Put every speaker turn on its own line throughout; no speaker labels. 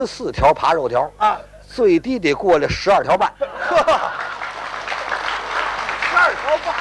14条扒肉条
啊，
最低得过来12条半。
呵，12条半，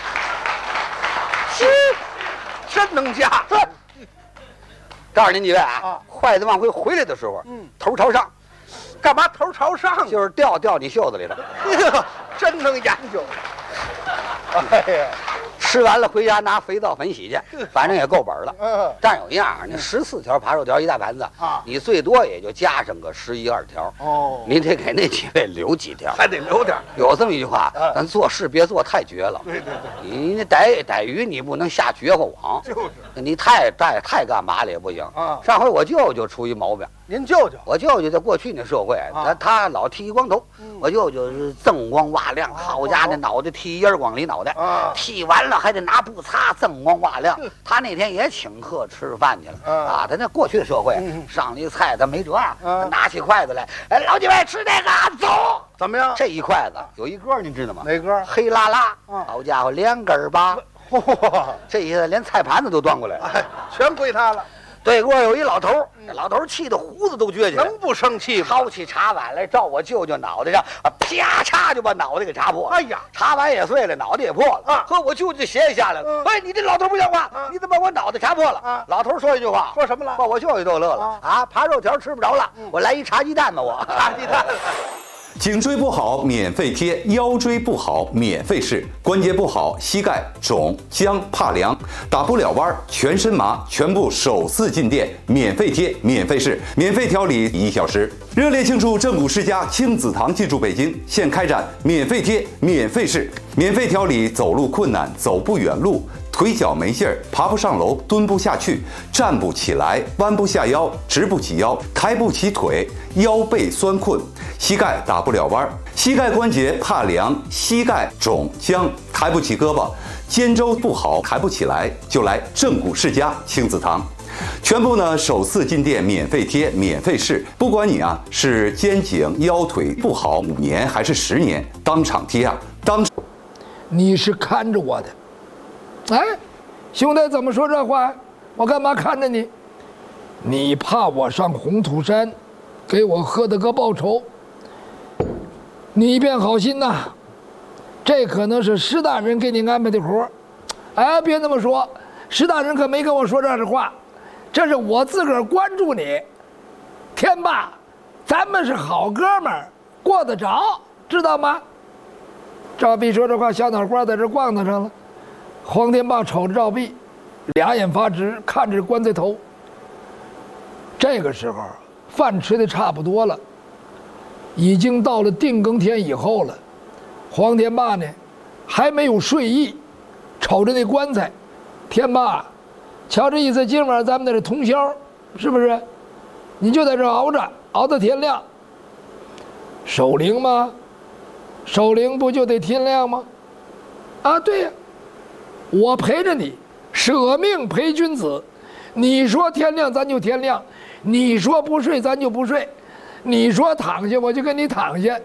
真能加。
告诉您几位啊，筷子往回来的时候，头朝上，
干嘛头朝上？
就是掉你袖子里头。
真能研究。哎呀，
吃完了回家拿肥皂粉洗去，反正也够本了。但有一样，那14条扒肉条一大盘子
啊，
你最多也就加上个11、12条。
哦，
您得给那几位留几条，
还得留点。
有这么一句话，咱做事别做太绝了。
对对对，
你那逮鱼你不能下绝户网，
就是。
你太干嘛了也不行
啊。
上回我舅舅出一毛病。
您舅舅，
我舅舅在过去那社会，他老剃一光头。我舅舅是锃光瓦亮，好家伙，脑袋剃1光里脑袋，剃完了还得拿布擦，锃光瓦亮。他那天也请客吃饭去了啊。他那过去的社会，上一菜他没辙啊，拿起筷子来，哎，老几位吃这个，走。
怎么样？
这一筷子有一根您知道吗？
哪根？
黑拉拉。好家伙，2根吧。这一下连菜盘子都端过来了，
全归他了。
对过有一老头，老头气得胡子都撅起来，
能不生气吗？
掏起茶碗来照我舅舅脑袋上，啪嚓就把脑袋给插破了。
哎呀，
茶碗也碎了，脑袋也破了啊！呵，我舅舅鞋也下来了。哎，你这老头不像话，你怎么把我脑袋插破了？老头说一句话，
说什么了？
把我舅舅都乐了啊！扒肉条吃不着了，我来一茶鸡蛋吧，我
茶鸡蛋。
颈椎不好免费贴，腰椎不好免费试，关节不好膝盖肿僵怕凉打不了弯全身麻，全部首次进店免费贴免费试，免费调理1小时。热烈庆祝正骨世家亲子堂进驻北京，现开展免费贴免费试，免费调理走路困难走不远路，腿脚没劲儿，爬不上楼，蹲不下去，站不起来，弯不下腰，直不起腰，抬不起腿，腰背酸困，膝盖打不了弯，膝盖关节怕凉，膝盖肿僵，抬不起胳膊，肩周不好，抬不起来，就来正骨世家亲子堂。全部呢首次进店免费贴免费试，不管你是肩颈腰腿不好5年还是10年，当场贴
你是看着我的。哎，兄弟，怎么说这话？我干嘛看着你？你怕我上红土山，给我喝的个报仇？你一片好心呐，这可能是石大人给你安排的活儿。哎，别那么说，石大人可没跟我说这样的话，这是我自个儿关注你。天霸，咱们是好哥们儿，过得着，知道吗？赵壁说这话，小脑瓜在这咣当上了。黄天霸瞅着赵壁，俩眼发直，看着棺材头。这个时候饭吃的差不多了，已经到了定更天以后了。黄天霸呢还没有睡意，瞅着那棺材。天霸，瞧这意思，今晚咱们在这通宵，是不是？你就在这熬着，熬到天亮。守灵吗？守灵不就得天亮吗？啊，对呀。我陪着你，舍命陪君子。你说天亮咱就天亮，你说不睡咱就不睡，你说躺下我就跟你躺下。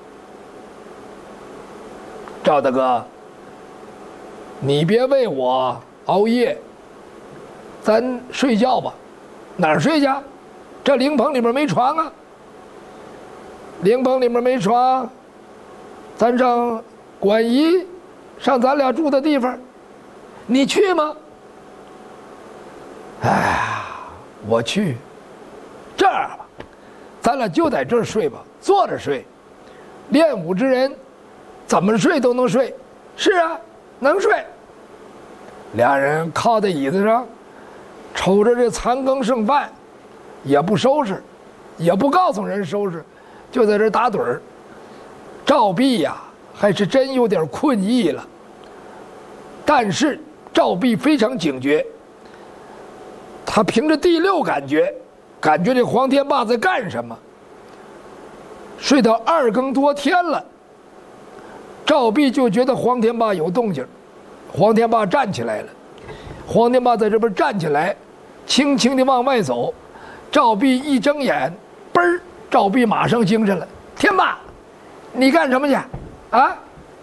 赵大哥，你别为我熬夜，咱睡觉吧。哪儿睡去？这灵棚里面没床啊。灵棚里面没床，咱上管颐，上咱俩住的地方。你去吗？哎呀，我去。这样吧，咱俩就在这儿睡吧，坐着睡。练武之人，怎么睡都能睡。是啊，能睡。俩人靠在椅子上，瞅着这残羹剩饭，也不收拾，也不告诉人收拾，就在这打盹儿。赵壁呀，还是真有点困意了。但是赵壁非常警觉，他凭着第六感觉这黄天霸在干什么。睡到2更多天了，赵壁就觉得黄天霸有动静。黄天霸站起来了，黄天霸在这边站起来，轻轻地往外走。赵壁一睁眼，嘣儿，赵壁马上精神了。天霸，你干什么去？啊？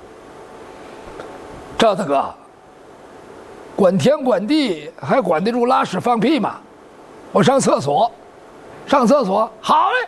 赵大哥，管天管地还管得住拉屎放屁吗？我上厕所，上厕所。好嘞，